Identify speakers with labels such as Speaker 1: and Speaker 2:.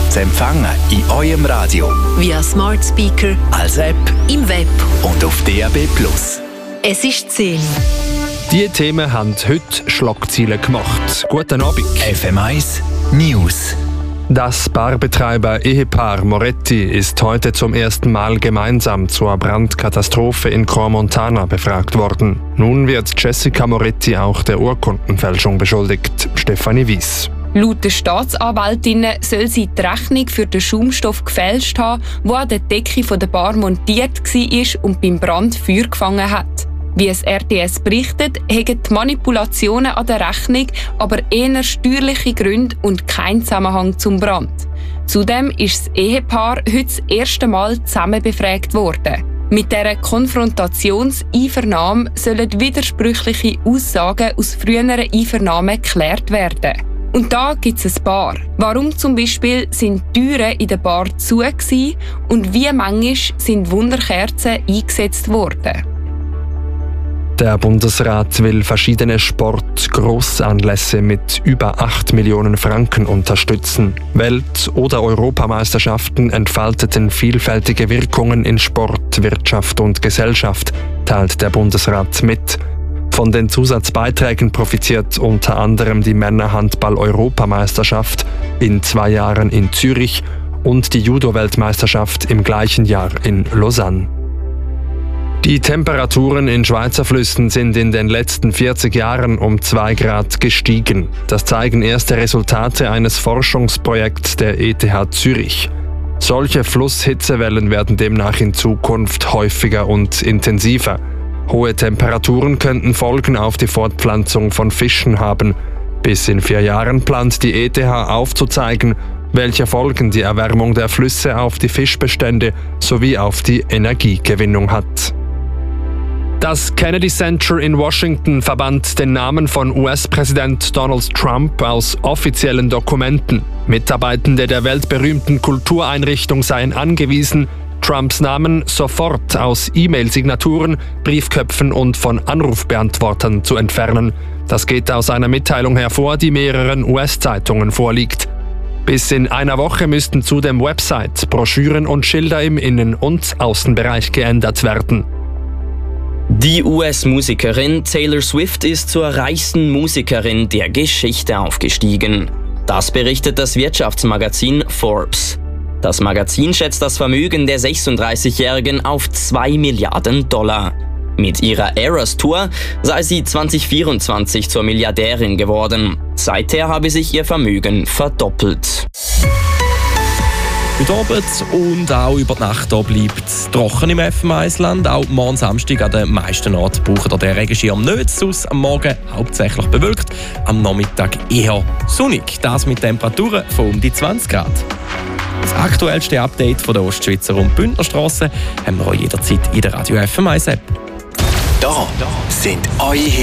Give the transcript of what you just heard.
Speaker 1: zu empfangen in eurem Radio,
Speaker 2: via Smart Speaker,
Speaker 1: als App
Speaker 2: im Web
Speaker 1: und auf DAB+.
Speaker 2: Es ist 10.
Speaker 3: Die Themen haben heute Schlagzeilen gemacht. Guten Abend.
Speaker 1: FM1 News.
Speaker 3: Das Barbetreiber-Ehepaar Moretti ist heute zum ersten Mal gemeinsam zur Brandkatastrophe in Crans Montana befragt worden. Nun wird Jessica Moretti auch der Urkundenfälschung beschuldigt. Stefanie Wies.
Speaker 4: Laut der Staatsanwältin soll sie die Rechnung für den Schaumstoff gefälscht haben, der an der Decke der Bar montiert war und beim Brand Feuer gefangen hat. Wie es RTS berichtet, haben die Manipulationen an der Rechnung aber eher steuerliche Gründe und kein Zusammenhang zum Brand. Zudem ist das Ehepaar heute das erste Mal zusammen befragt worden. Mit dieser Konfrontationseinvernahme sollen widersprüchliche Aussagen aus früheren Einvernahmen geklärt werden. Und da gibt es ein paar. Warum zum Beispiel sind die Türen in der Bar zu gewesen und wie manchmal sind Wunderkerzen eingesetzt worden?
Speaker 3: Der Bundesrat will verschiedene Sport-Grossanlässe mit über 8 Millionen Franken unterstützen. Welt- oder Europameisterschaften entfalteten vielfältige Wirkungen in Sport, Wirtschaft und Gesellschaft, teilt der Bundesrat mit. Von den Zusatzbeiträgen profitiert unter anderem die Männerhandball-Europameisterschaft in 2 Jahren in Zürich und die Judo-Weltmeisterschaft im gleichen Jahr in Lausanne. Die Temperaturen in Schweizer Flüssen sind in den letzten 40 Jahren um 2 Grad gestiegen. Das zeigen erste Resultate eines Forschungsprojekts der ETH Zürich. Solche Flusshitzewellen werden demnach in Zukunft häufiger und intensiver. Hohe Temperaturen könnten Folgen auf die Fortpflanzung von Fischen haben. Bis in 4 Jahren plant die ETH aufzuzeigen, welche Folgen die Erwärmung der Flüsse auf die Fischbestände sowie auf die Energiegewinnung hat. Das Kennedy Center in Washington verbannt den Namen von US-Präsident Donald Trump aus offiziellen Dokumenten. Mitarbeitende der weltberühmten Kultureinrichtung seien angewiesen, Trumps Namen sofort aus E-Mail-Signaturen, Briefköpfen und von Anrufbeantwortern zu entfernen. Das geht aus einer Mitteilung hervor, die mehreren US-Zeitungen vorliegt. Bis in einer Woche müssten zudem Website, Broschüren und Schilder im Innen- und Außenbereich geändert werden.
Speaker 5: Die US-Musikerin Taylor Swift ist zur reichsten Musikerin der Geschichte aufgestiegen. Das berichtet das Wirtschaftsmagazin Forbes. Das Magazin schätzt das Vermögen der 36-Jährigen auf $2 Milliarden. Mit ihrer Eras Tour sei sie 2024 zur Milliardärin geworden. Seither habe sich ihr Vermögen verdoppelt.
Speaker 6: Heute Abend und auch über die Nacht bleibt es trocken im FM1-Land. Auch morgen Samstag an den meisten Orten braucht ihr den Regenschirm nicht. Sonst am Morgen hauptsächlich bewölkt, am Nachmittag eher sonnig. Das mit Temperaturen von um die 20 Grad. Das aktuellste Update von der Ostschweizer und Bündnerstrasse haben wir auch jederzeit in der Radio FM1 App.
Speaker 1: Da sind eure